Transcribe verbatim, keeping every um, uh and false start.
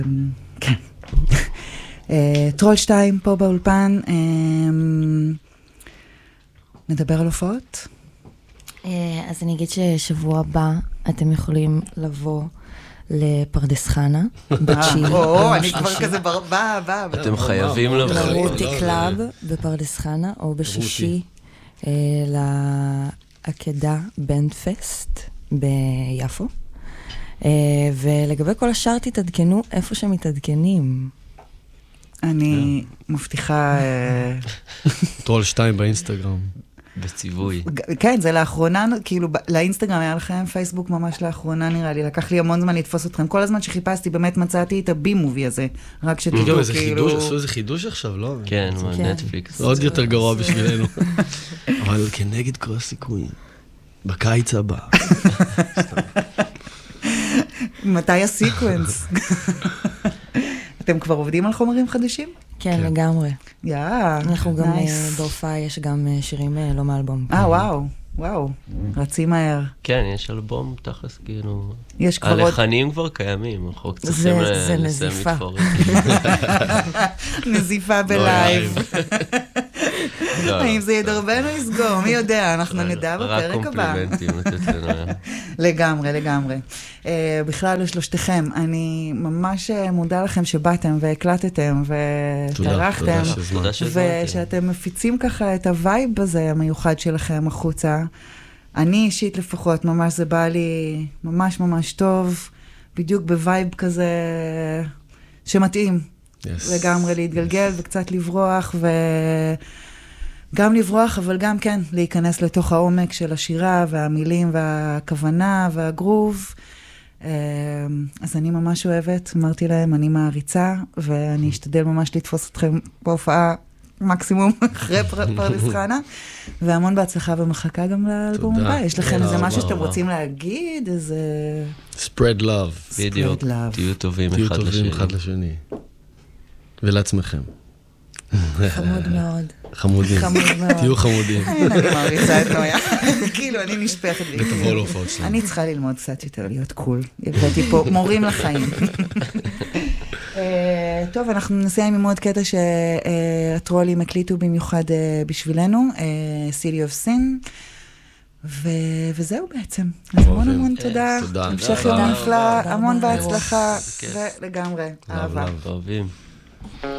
כן. טרול שתיים פה באולפן. נדבר על הופעות? אז אני אגיד ששבוע הבא אתם יכולים לבוא לפרדס חנה, בתשיעי. או, אני כבר כזה בא, בא. אתם חייבים לבוא. לרותי קלאב בפרדס חנה, או בשישי לעקדה בנד פסט ביפו. ולגבי כל השאר תתעדכנו איפה שמתעדכנים. אני מבטיחה... טרול שתיים באינסטגרם. בציווי. כן, זה לאחרונה, כאילו, לאינסטגרם היה לכם, פייסבוק ממש לאחרונה נראה לי, לקח לי המון זמן לתפוס אתכם. כל הזמן שחיפשתי, באמת מצאתי את הבי-מובי הזה, רק שתדעו, כאילו... איזה חידוש, עשו איזה חידוש עכשיו, לא? כן, נטפליקס. זה עוד יותר גרוע בשבילנו. אבל כנגד כל הסיכויים, בקיץ הבא. מתי הסיקוונס? אתם כבר עובדים על חומרים חדשים? כן, לגמרי. יא, אנחנו גם בהופעה, יש גם שירים לא מאלבום. אה, וואו, וואו, רצים מהר. כן, יש אלבום, תכלס, כאילו... יש כבר עוד... הלחנים כבר קיימים, אנחנו צריכים לסיים לתפור. נזיפה בלייב. האם זה ידרבן או יסגור? מי יודע, אנחנו נדע בפרק הבא. רק קומפלימנטים לתת לנו. לגמרי, לגמרי. בכלל לשלושתכם, אני ממש מודה לכם שבאתם והקלטתם וטרחתם, ושאתם מפיצים ככה את הווייב הזה המיוחד שלכם החוצה. אני אישית לפחות, ממש זה בא לי ממש ממש טוב, בדיוק בווייב כזה שמתאים. לגמרי להתגלגל וקצת לברוח ו... גם לברוח, אבל גם כן, להיכנס לתוך העומק של השירה והמילים והכוונה והגרוב. אז אני ממש אוהבת, אמרתי להם, אני מעריצה, ואני אשתדל ממש לתפוס אתכם בהופעה מקסימום אחרי פרדס חנה, והמון בהצלחה ומחכה גם לאלבום הבא. יש לכם איזה משהו שאתם רוצים להגיד, איזה... spread love. בדיוק, תהיו טובים אחד לשני. ולעצמכם. חמוד מאוד. חמודים. חמוד מאוד. תהיו חמודים. אני מעריצה את נויה. כאילו, אני נשפכת. ותבואו להופעות שלנו. אני צריכה ללמוד קצת יותר להיות קול. הבאתי פה מורים לחיים. טוב, אנחנו נסיים עם עוד קטע שהטרולים הקליטו במיוחד בשבילנו, City of Sin, וזהו בעצם. אז המון המון תודה. תודה. המשך יום נפלא, המון בהצלחה, ולגמרי, אהבה. אוהבים.